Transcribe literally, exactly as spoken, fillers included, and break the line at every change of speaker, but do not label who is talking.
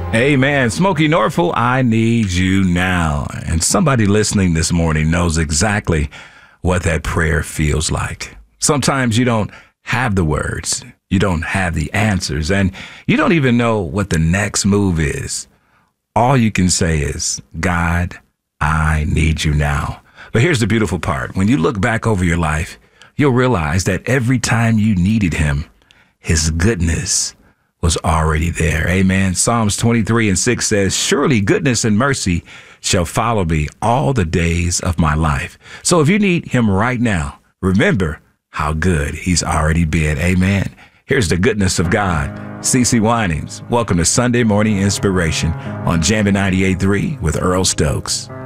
Amen. Smokey Norfolk, I need you now. And somebody listening this morning knows exactly what that prayer feels like. Sometimes you don't have the words, you don't have the answers, and you don't even know what the next move is. All you can say is, God, I need you now. But here's the beautiful part. When you look back over your life, you'll realize that every time you needed him, his goodness was already there. Amen. Psalms twenty-three and six says, surely goodness and mercy shall follow me all the days of my life. So if you need him right now, remember how good he's already been. Amen. Here's the goodness of God. CeCe Winans, welcome to Sunday Morning Inspiration on Jammin' ninety-eight point three with Earl Stokes.